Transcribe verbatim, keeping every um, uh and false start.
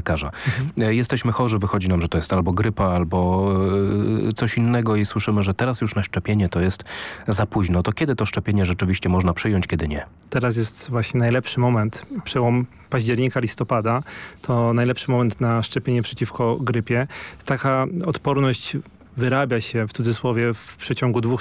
lekarza. Mhm. Jesteśmy chorzy, wychodzi nam, że to jest albo grypa, albo coś innego i słyszymy, że teraz już na szczepienie to jest za późno. To kiedy to szczepienie rzeczywiście można przyjąć, kiedy nie? Teraz jest właśnie najlepszy moment, przełom października, listopada, to najlepszy moment na szczepienie przeciwko grypie. Taka odporność wyrabia się w cudzysłowie w przeciągu dwóch